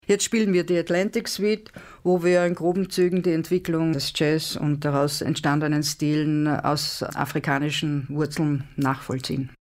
Jetzt spielen wir die Atlantic Suite, wo wir in groben Zügen die Entwicklung des Jazz und daraus entstandenen Stilen aus afrikanischen Wurzeln nachvollziehen.